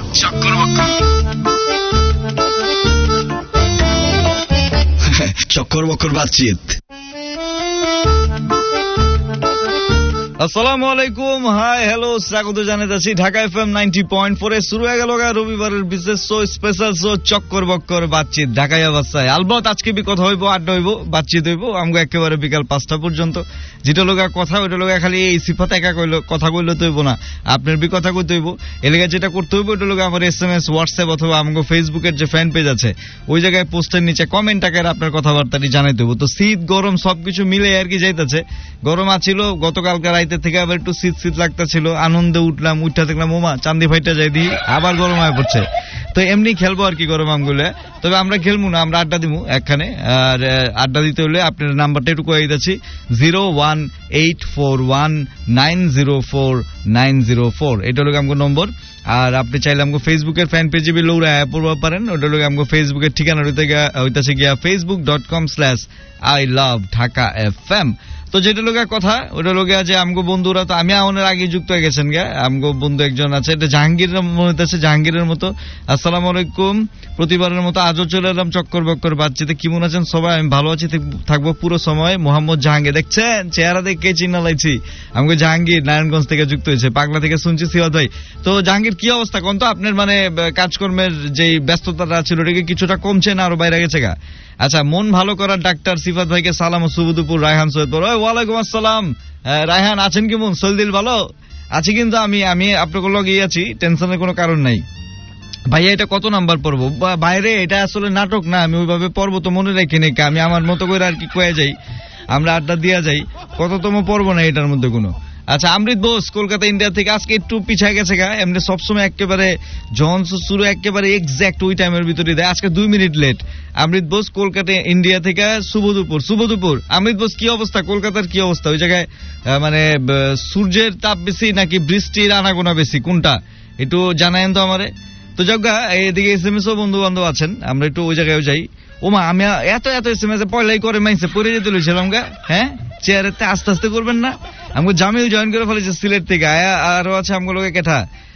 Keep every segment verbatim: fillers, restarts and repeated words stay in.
চক্কর বক্কর চক্কর বক্কর বাতচিত। আসসালামু আলাইকুম, হাই হ্যালো, স্বাগত জানাচ্ছি Dhaka FM ninety point four এ শুরু হয়ে গেল রবিবারের বিশেষ শো, স্পেশাল শো চক্কর বক্কর বাতচিত ঢাকায় অবস্থায়। আলবত আজকে বি কথা হইব, আড্ডা হইব, বাতচিত হইব আমরা একেবারে বিকাল পাঁচটা পর্যন্ত। যেটা লোক কথা ওইটা লোক খালি এই সিফাত একা কইল কথা কইলে তো হইব না, আপনার বি কথা কইতে হইব। এলাকা যেটা করতে হইব ওইটা লোক আমার এস এম এস হোয়াটসঅ্যাপ অথবা আমাকে ফেসবুকের যে ফ্যান পেজ আছে ওই জায়গায় পোস্টের নিচে কমেন্ট আকারে আপনার কথাবার্তাটি জানাইতে হইব। তো শীত গরম সবকিছু মিলে আর কি যাইতেছে। গরম আছিল গতকালকার রাইতে থেকে আবার একটু শীত শীত লাগতেছিল, আনন্দে উঠলাম, উঠা দেখলাম ওমা চান্দি ফাইটা যাই দিই আবার গরম হয়ে পড়ছে। তো এমনি খেলবো আর কি গরম আমগুলো, তবে আমরা খেলবো না, আমরা আড্ডা দিব একখানে। আর আড্ডা দিতে হলে আপনার নাম্বারটা একটু কয়ে দিচ্ছি, zero one eight four one nine zero four nine zero four এটা হলো আমগো নম্বর। আর আপনি চাইলে আমাকে ফেসবুকের ফ্যান পেজে বি লৌরা অ্যাপ পড়তে পারেন, ওটা হলো আমাকে ফেসবুকের ঠিকানা হইতেছে গিয়া Facebook dot com slash I love Dhaka F M. তো যেটা লোকের কথা ওটা লোকে আছে আমগো বন্ধুরা, তো আমি আমাদের আগে যুক্ত হয়ে গেছেন গা। আমগো বন্ধু একজন আছে, এটা জাহাঙ্গীর মনে হচ্ছে, জাহাঙ্গীরের মতো। আসসালামু আলাইকুম, প্রতিবারের মতো আজও চলে এলাম চক্কর বক্কর বাতচিতে। কেমন আছেন সবাই? আমি ভালো আছি, থাকবো পুরো সময়। মোহাম্মদ জাহাঙ্গীর, দেখছেন চেহারা দেখে চিন্না লাইছি, আমাকে জাহাঙ্গীর নারায়ণগঞ্জ থেকে যুক্ত হয়েছে, পাগলা থেকে শুনছি সিওয়াদ ভাই। তো জাহাঙ্গীর কি অবস্থা কোন তো আপনার, মানে কাজকর্মের যে ব্যস্ততাটা ছিল ওটাকে কিছুটা কমছে না আরো বাইরে গেছে গা? আচ্ছা, মন ভালো করার ডাক্তার সিফাত ভাইকে সালাম ও শুভদুপুর। রায়হান সৈয়দপুর, ওয়ালাইকুম আসসালাম। রায়হান আছেন কেমন? সলদিল ভালো আছি, কিন্তু আমি আমি আপনাকে লগে আছি, টেনশনের কোনো কারণ নাই। ভাইয়া এটা কত নাম্বার পড়বো বাইরে? এটা আসলে নাটক না, আমি ওইভাবে পড়বো তো মনে রেখে নেই, আমি আমার মতো করে আর কি কয়ে যাই, আমরা আড্ডা দিয়া যাই, কততম পড়বো না এটার মধ্যে কোনো। আচ্ছা, আমৃত বোস কলকাতা ইন্ডিয়া থেকে আজকে একটু পিছিয়ে গেছে গা, এমনি সবসময় একেবারে জন শুরু একেবারে এক্সাক্ট ওই টাইমের ভিতরে দেয়, আজকে দুই minute late. Amrit Bose Kolkata India থেকে শুভ দুপুর। শুভ দুপুর আমৃত বোস, কি অবস্থা কলকাতার? কি অবস্থা ওই জায়গায়? মানে সূর্যের তাপ বেশি নাকি বৃষ্টির আনাগোনা বেশি, কোনটা একটু জানায়েন তো আমারে। তো জগা এদিকে এস এম এস ও বন্ধু বান্ধব আছেন, আমরা একটু ওই জায়গায় যাই। ওমা আমি এত এত এস এম এস পয়লাই করে মাইছে পড়ে যেতে লইছিলাম গা। হ্যাঁ, চেয়ারেতে আস্তে আস্তে করবেন না, আমাকে জামিল জয়েন করে ফেলেছে সিলেট থেকে। আরো আছে আমগুলোকে কেঠা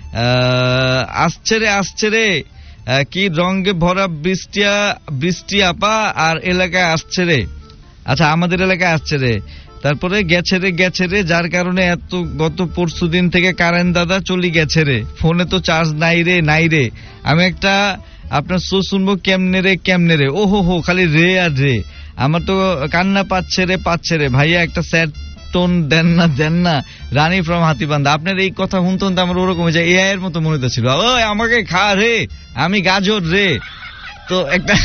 আসছে রে আসছে রে, কি রঙে ভরা বৃষ্টিয়া বৃষ্টি আপা আর এলাকায় আসছে রে। আচ্ছা, আমাদের এলাকায় আসছে রে, তারপরে গেছে রে গেছে রে, যার কারণে এত গত পরশু দিন থেকে কারেন্ট দাদা চলি গেছে রে, ফোনে তো চার্জ নাই রে নাই রে। আমি একটা আপনার শো শুনবো কেমনে রে কেমনে রে, ও হো হো খালি রে আর রে, আমার তো কান্না পাচ্ছে রে পাচ্ছে রে। ভাইয়া একটা স্যাড টোন দেন না দেন না। রানী ফ্রম হাতিবান্ধা, আপনার এই কথা শুনতে শুনতে আমার ওরকম হয়ে যায়, এআই এর মতো মনে হচ্ছিল, ও আমাকে খা রে, আমি গাজর রে। তো একটা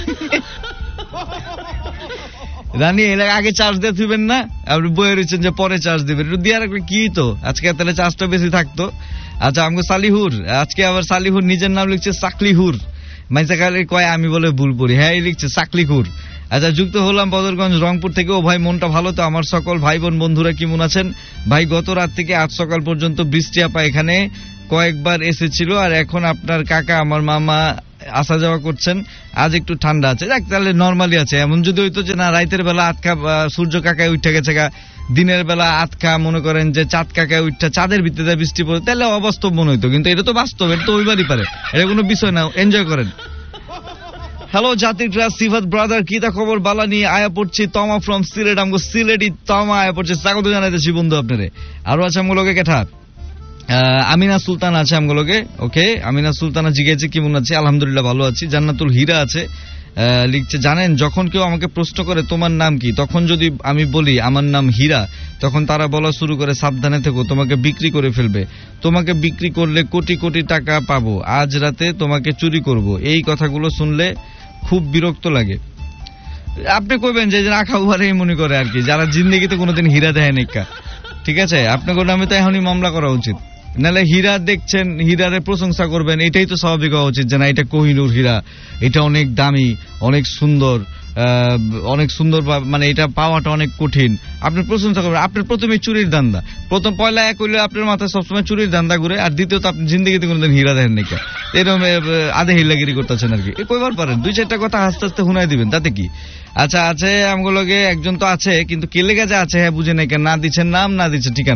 রানী এলাকা আগে চার্জ দিয়ে দিবেন না, আপনি বয়ে রয়েছেন যে পরে চার্জ দিবেন, একটু দিয়ে রাখলে কি তো আজকে তাহলে চার্জটা বেশি থাকতো। আচ্ছা, আমাকে সালিহুর, আজকে আবার সালিহুর নিজের নাম লিখছে সাকলিহুর, মাইসা খালি কয় আমি বলে ভুল পড়ি, হ্যাঁ লিখছে সাকলিহুর। আচ্ছা, যুক্ত হলাম বদরগঞ্জ রংপুর থেকে। ও ভাই মনটা ভালো তো? আমার সকল ভাই বোন বন্ধুরা কেমন আছেন? ভাই গত রাত থেকে আজ সকাল পর্যন্ত বৃষ্টি আপা এখানে কয়েকবার এসেছিল, আর এখন আপনার কাকা আমার মামা আসা যাওয়া করছেন, আজ একটু ঠান্ডা আছে, যাক তাহলে নর্মালি আছে। এমন যদি হইতো যে না রাইতের বেলা আতকা সূর্য কাকায় উঠে গেছে গা, দিনের বেলা আতকা মনে করেন যে চাঁদ কাকায় উঠা চাঁদের ভিত্তিতে বৃষ্টি পড়ে, তাহলে অবাস্তব মনে হইতো, কিন্তু এটা তো বাস্তব, এটা তো ওইবারই পারে, এটা কোনো বিষয় না, এনজয় করেন। হ্যালো জাতির ক্লাস সিফাত ব্রাদার, কি তা খবর? বালা নিয়ে আয়া পড়ছি, তমা ফ্রম সিলেট, আমগো সিলেটি তমা আয়া পড়ছে, স্বাগত জানাইতেছি বন্ধু আপনারে। আরো আছে আমগুলোকে কেঠা আমিনা সুলতান আছে আমগুলোকে, ওকে আমিনা সুলতানা জিজ্ঞেছে কেমন আছে? আলহামদুলিল্লাহ ভালো আছি। জান্নাতুল হীরা আছে, লিখছে জানেন যখন কেউ আমাকে প্রশ্ন করে তোমার নাম কি, তখন যদি আমি বলি আমার নাম হীরা, তখন তারা বলা শুরু করে সাবধানে থেকো, তোমাকে বিক্রি করে ফেলবে, তোমাকে বিক্রি করলে কোটি কোটি টাকা পাবো, আজ রাতে তোমাকে চুরি করব। এই কথাগুলো শুনলে খুব বিরক্ত লাগে। আপনি কইবেন যে রাখা উহারেই মনে করে আর কি, যারা জিন্দেগিতে কোনোদিন হীরা দেয় নিকা, ঠিক আছে? আপনার নামে তো এখনই মামলা করা উচিত, নাহলে হীরা দেখছেন হীরারে প্রশংসা করবেন, এটাই তো স্বাভাবিক হওয়া উচিত যে না এটা কোহিনূর হীরা, এটা অনেক দামি, অনেক সুন্দর, অনেক সুন্দর, মানে এটা পাওয়াটা অনেক কঠিন, আপনি প্রশংসা করবেন। আপনার প্রথমে চুরির ধান্দা, প্রথম পয়লা এক হইলে আপনার মাথায় সবসময় চুরির ধান্দা ঘুরে, আর দ্বিতীয়ত আপনি জিন্দগিতে কোনোদিন হীরা দেখেন নাকি, এরকম আধে হিল্লাগিরি করতেছেন আর কি। কইবার পারেন দুই চারটা কথা আস্তে আস্তে শুনাই দিবেন, তাতে কি। আচ্ছা, আছে আমগুলোকে একজন তো আছে, কিন্তু কেলে গেছে আছে, হ্যাঁ বুঝে নাই, না দিচ্ছেন নাম না দিচ্ছে ঠিকানা।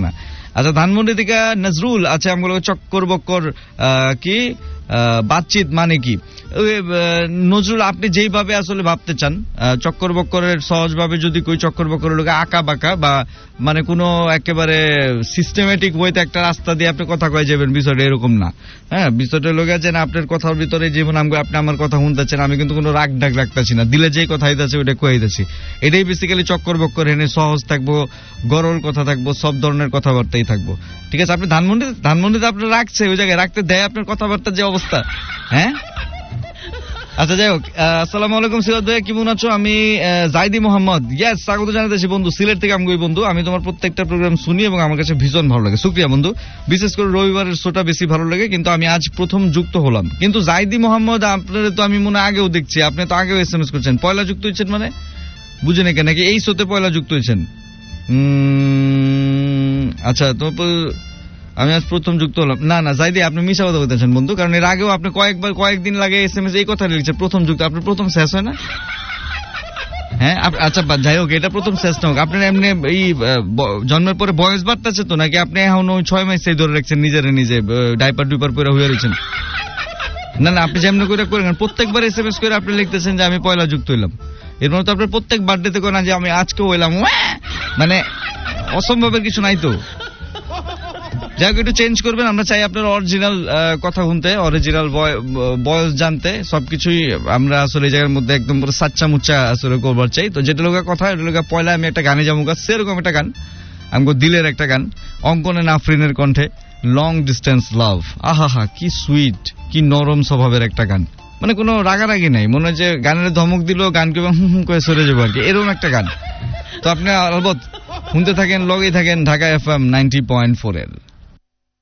আচ্ছা ধানমন্ডি থেকে নজরুল, আচ্ছা আমগুলো চক্কর বক্কর কি বাতচিত মানে কি? নজরুল, আপনি যেইভাবে আসলে ভাবতে চান চক্কর বক্করের সহজভাবে যদি কই চক্কর বক্করের লোক আঁকা বাঁকা বা মানে কোনো একেবারে সিস্টেমেটিক ওয়েতে একটা রাস্তা দিয়ে আপনি কথা কয়ে যাবেন, বিষয়টা এরকম না। হ্যাঁ, বিষয়টা লোক আছে না, আপনার কথার ভিতরে যেমন আপনি আমার কথা শুনতেছেন, আমি কিন্তু কোনো রাগ ডাক রাখতেছি না, দিলে যেই কথা হইতেছে ওইটা কয়ে দিতেছি। এটাই বেসিক্যালি চক্কর বক্কর। এনে সহজ থাকবো, গরল কথা থাকবো, সব ধরনের কথাবার্তাই থাকবো। ঠিক আছে, আপনি ধানমন্ডি ধানমন্ডিতে আপনার রাখছে, ওই জায়গায় রাখতে দেয় আপনার কথাবার্তার যে অবস্থা। হ্যাঁ আচ্ছা যাই হোক, আসসালামু আলাইকুম সিরাজ ভাই, কেমন আছো? আমি জাইদি মোহাম্মদ, ইয়েস স্বাগত জানাতেছি বন্ধু, সিলেট থেকে। আমি বন্ধু, আমি তোমার প্রত্যেকটা প্রোগ্রাম শুনি এবং আমার কাছে ভীষণ ভালো লাগে। শুকরিয়া বন্ধু, বিশেষ করে রবিবারের শোটা বেশি ভালো লাগে, কিন্তু আমি আজ প্রথম যুক্ত হলাম। কিন্তু জাইদি মোহাম্মদ, আপনার তো আমি মনে আগেও দেখছি, আপনি তো আগেও এস এম এস করছেন। পয়লা যুক্ত হয়েছেন মানে বুঝে নাকি নাকি এই শোতে পয়লা যুক্ত হয়েছেন? আচ্ছা, তো আমি আজ প্রথম যুক্ত হলাম। না না জাইদি, আপনি মিশা কথা বলতেছেন বন্ধু, কারণ এর আগেও আপনি কয়েকবার কয়েকদিন লাগে এস এম এস এই কথা লিখছে প্রথম যুক্ত। আপনার প্রথম শেষ হয় না? হ্যাঁ আচ্ছা যাই হোক, এটা প্রথম শেষ না হোক। আপনার এমনি এই জন্মের পরে বয়স বাড়তেছে তো, নাকি আপনি এখন ওই ছয় মাস সেই ধরে রাখছেন নিজেরা নিজে, ডাইপার ডুইপার পরে হয়ে রয়েছেন? না না, আপনি যেমন করে করেন, প্রত্যেকবার এস এম এস করে আপনি লিখতেছেন যে আমি পয়লা যুক্ত হইলাম। এর মানে তো আপনার প্রত্যেক বার্থডেতে করেন যে আমি আজকে হইলাম, মানে অসম্ভবের কিছু নাই তো। যাই হোক, একটু চেঞ্জ করবেন, আমরা চাই আপনার অরিজিনাল কথা শুনতে, অরিজিনাল বয়স জানতে, সবকিছুই আমরা আসলে এই জায়গার মধ্যে একদম পুরো সাচ্চা মুচ্চা আসলে করবার চাই। তো যেটা লোকের কথা, এটা লোকের পয়লা আমি একটা গানে যাবো, সেরকম একটা গান আমগো দিলের একটা গান, অঙ্কনে নাফরিনের কণ্ঠে, লং ডিস্টেন্স লাভ। আহা হা, কি সুইট, কি নরম স্বভাবের একটা গান, মানে কোনো রাগারাগি নাই, মনে হয় যে গানের ধমক দিল, গান কেবল হুম হুম করে সরে যাবো আর কি, এরকম একটা গান। তো আপনি আলবত শুনতে থাকেন, লগেই থাকেন Dhaka F M ninety point four এর।